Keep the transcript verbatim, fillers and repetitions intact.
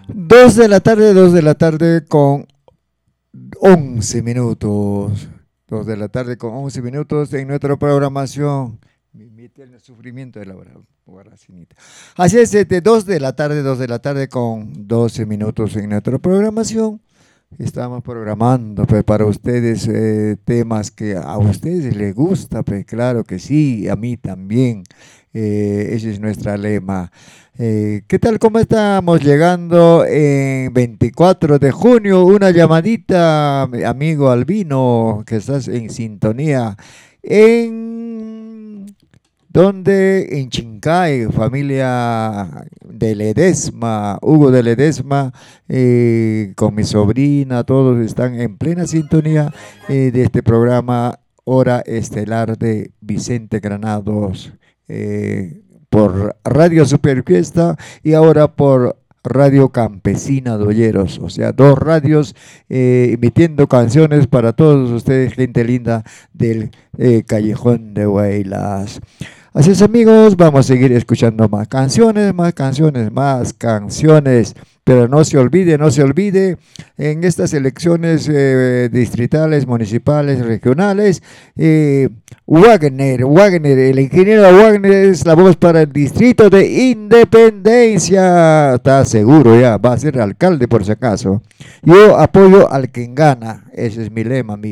Dos de la tarde, dos de la tarde con once minutos. Dos de la tarde con once minutos en nuestra programación. Mi, mi eterno sufrimiento de la hora. Guaracinita. Así es, de dos de la tarde, dos de la tarde con doce minutos en nuestra programación. Estamos programando pues, para ustedes eh, temas que a ustedes les gusta, pues claro que sí, a mí también. Eh, ese es nuestra lema. Eh, ¿Qué tal? ¿Cómo estamos llegando en veinticuatro de junio? Una llamadita, mi amigo Albino, que estás en sintonía. ¿En donde? En Chincay, familia de Ledesma, Hugo de Ledesma, eh, con mi sobrina, todos están en plena sintonía eh, de este programa Hora Estelar de Vicente Granados. eh, por Radio Superfiesta y ahora por Radio Campesina de Olleros, o sea, dos radios eh, emitiendo canciones para todos ustedes, gente linda del eh, Callejón de Huaylas. Así es, amigos, vamos a seguir escuchando más canciones, más canciones, más canciones. Pero no se olvide, no se olvide, en estas elecciones eh, distritales, municipales, regionales, eh, Wagner, Wagner, el ingeniero Wagner es la voz para el distrito de Independencia. Está seguro ya, va a ser alcalde por si acaso. Yo apoyo al quien gana, ese es mi lema, mi